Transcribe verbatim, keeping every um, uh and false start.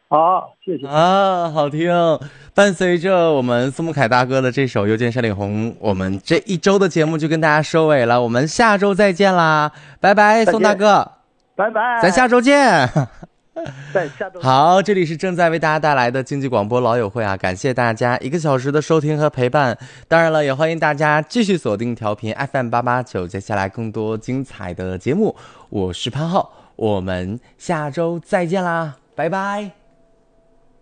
好，谢谢啊，好听！伴随着我们苏木凯大哥的这首《又见山里红》，我们这一周的节目就跟大家收尾了，我们下周再见啦，拜拜，宋大再见， 哥， 拜咱下拜， 周见。 在下周见。 好，这里是正在为大家带来的经济广播老友会啊，感谢大家一个小时的收听和陪伴。当然了，也欢迎大家继续锁定调频 F M 八八九，接下来更多精彩的节目。我是潘浩，我们下周再见啦，拜拜。